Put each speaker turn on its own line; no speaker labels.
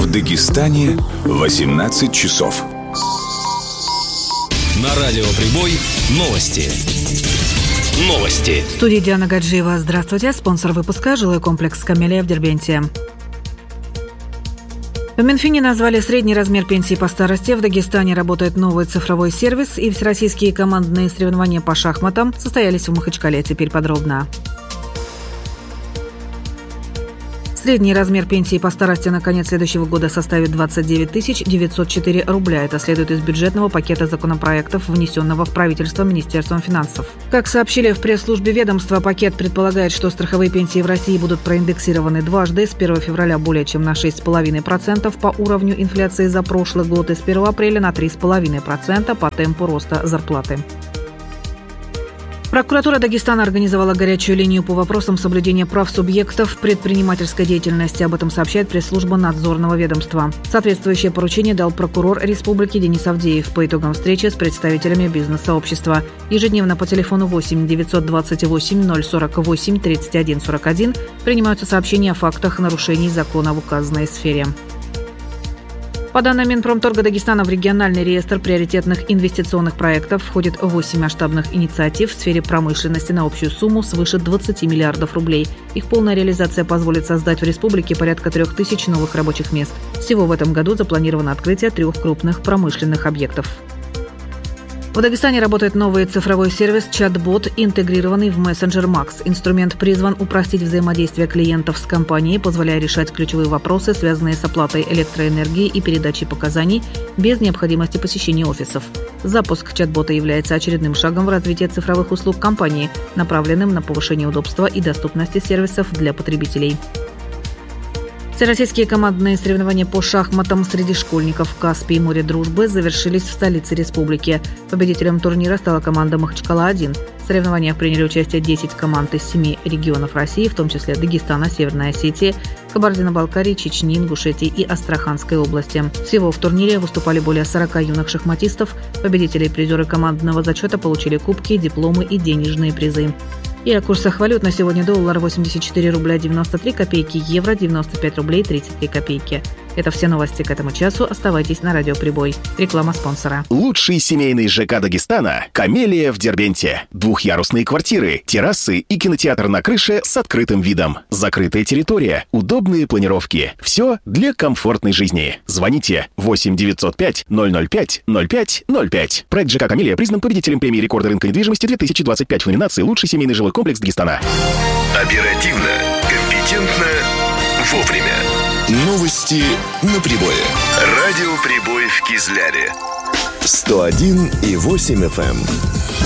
В Дагестане 18 часов.
На радио «Прибой» новости.
В студии Диана Гаджиева. Здравствуйте. Спонсор выпуска – жилой комплекс «Камелия» в Дербенте. В Минфине назвали средний размер пенсии по старости. В Дагестане работает новый цифровой сервис, и всероссийские командные соревнования по шахматам состоялись в Махачкале. Теперь подробно. Средний размер пенсии по старости на конец следующего года составит 29 904 рубля. Это следует из бюджетного пакета законопроектов, внесенного в правительство Министерством финансов. Как сообщили в пресс-службе ведомства, пакет предполагает, что страховые пенсии в России будут проиндексированы дважды: с 1 февраля более чем на 6,5% по уровню инфляции за прошлый год и с 1 апреля на 3,5% по темпу роста зарплаты. Прокуратура Дагестана организовала горячую линию по вопросам соблюдения прав субъектов предпринимательской деятельности. Об этом сообщает пресс-служба надзорного ведомства. Соответствующее поручение дал прокурор республики Денис Авдеев по итогам встречи с представителями бизнес-сообщества. Ежедневно по телефону 8 928 048 31 41 принимаются сообщения о фактах нарушений закона в указанной сфере. По данным Минпромторга Дагестана, в региональный реестр приоритетных инвестиционных проектов входит 8 масштабных инициатив в сфере промышленности на общую сумму свыше 20 миллиардов рублей. Их полная реализация позволит создать в республике порядка 3000 новых рабочих мест. Всего в этом году запланировано открытие 3 крупных промышленных объектов. В Дагестане работает новый цифровой сервис «Чат-бот», интегрированный в мессенджер Макс. Инструмент призван упростить взаимодействие клиентов с компанией, позволяя решать ключевые вопросы, связанные с оплатой электроэнергии и передачей показаний, без необходимости посещения офисов. Запуск чат-бота является очередным шагом в развитии цифровых услуг компании, направленным на повышение удобства и доступности сервисов для потребителей. Всероссийские командные соревнования по шахматам среди школьников «Каспий» и «Море дружбы» завершились в столице республики. Победителем турнира стала команда «Махачкала-1». В соревнованиях приняли участие 10 команд из 7 регионов России, в том числе Дагестана, Северной Осетии, Кабардино-Балкарии, Чечни, Ингушетии и Астраханской области. Всего в турнире выступали более 40 юных шахматистов. Победители и призеры командного зачета получили кубки, дипломы и денежные призы. И о курсах валют на сегодня: доллар 84 рубля 93 копейки, евро 95 рублей 33 копейки. Это все новости к этому часу. Оставайтесь на радио «Прибой». Реклама спонсора.
Лучший семейный ЖК Дагестана – «Камелия» в Дербенте. Двухъярусные квартиры, террасы и кинотеатр на крыше с открытым видом. Закрытая территория, удобные планировки. Все для комфортной жизни. Звоните 8 905 005 05 05. Проект ЖК «Камелия» признан победителем премии рекорда рынка недвижимости 2025 в номинации «Лучший семейный жилой комплекс Дагестана».
Оперативно, компетентно, вовремя. Новости на Прибое. Радио «Прибой» в Кизляре.
101,8 FM.